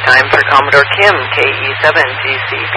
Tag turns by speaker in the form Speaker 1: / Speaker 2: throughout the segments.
Speaker 1: Time for Commodore Kim, KE7GCP.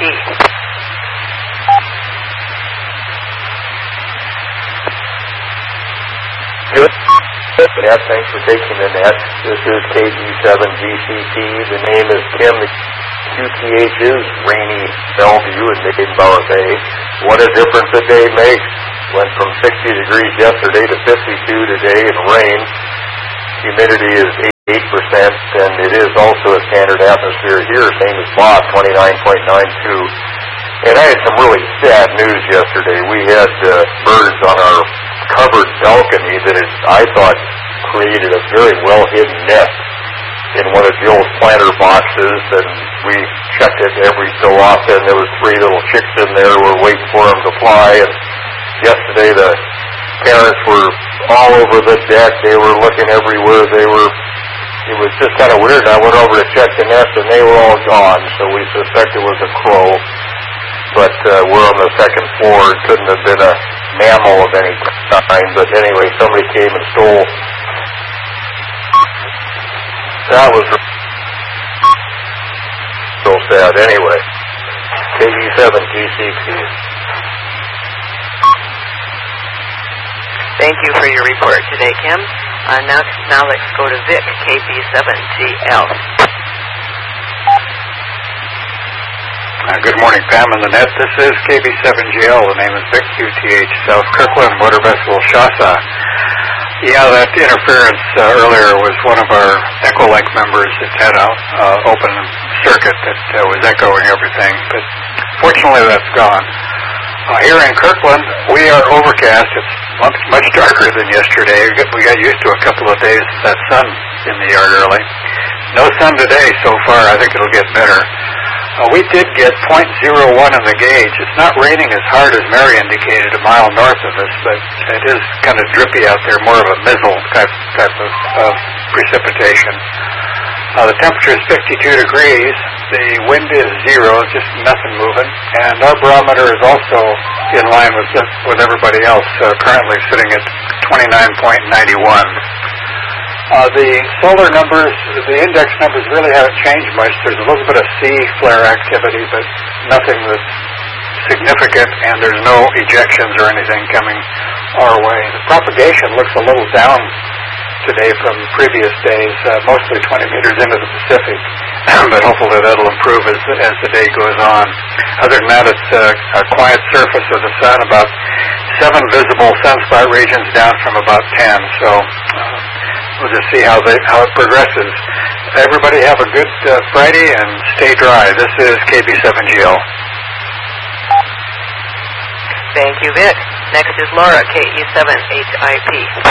Speaker 2: Good. Net, thanks for taking the net. This is KE7GCP. The name is Kim. The QTH is rainy Bellevue and Maiden-Bauer Bay. What a difference a day makes. Went from 60 degrees yesterday to 52 today and rain. Humidity is 8%, and it is also a standard atmosphere here, same as Bob, 29.92. And I had some really sad news yesterday. We had birds on our covered balcony that I thought created a very well-hidden nest in one of Jill's planter boxes, and we checked it every so often. There was 3 little chicks in there. We're waiting for them to fly, and yesterday the parents were all over the deck. They were looking everywhere. It was just kind of weird. I went over to check the nest, and they were all gone, so we suspect it was a crow. But we're on the second floor. It couldn't have been a mammal of any kind. But anyway, somebody came and stole. That was so sad. Anyway, KE7GCP.
Speaker 1: Thank you for your report today, Kim. Now let's go to Vic, KB7GL.
Speaker 3: Good morning, Pam and the net. This is KB7GL. The name is Vic, QTH, South Kirkland, Motor Vessel, Shasta. Yeah, that interference earlier was one of our Echolink members that had an open circuit that was echoing everything, but fortunately that's gone. Here in Kirkland, we are overcast. It's much darker than yesterday. We got used to a couple of days of that sun in the yard early. No sun today so far. I think it'll get better. We did get .01 in the gauge. It's not raining as hard as Mary indicated a mile north of us, but it is kind of drippy out there, more of a mizzle type of precipitation. The temperature is 52 degrees. The wind is 0, just nothing moving. And our barometer is also in line with everybody else, currently sitting at 29.91. The solar numbers, the index numbers really haven't changed much. There's a little bit of C flare activity, but nothing that's significant, and there's no ejections or anything coming our way. The propagation looks a little down today from previous days, mostly 20 meters into the Pacific, but hopefully that'll improve as the day goes on. Other than that, it's a quiet surface of the sun, about 7 visible sunspot regions down from about 10, so we'll just see how it progresses. Everybody have a good Friday and stay dry. This is KB7GL.
Speaker 1: Thank you, Vic. Next is Laura, KE7HIP.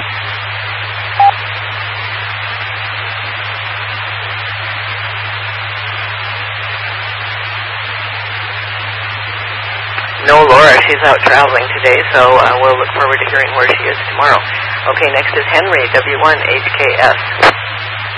Speaker 1: No, Laura, she's out traveling today, so we'll look forward to hearing where she is tomorrow. Okay, next is Henry, W1HKS.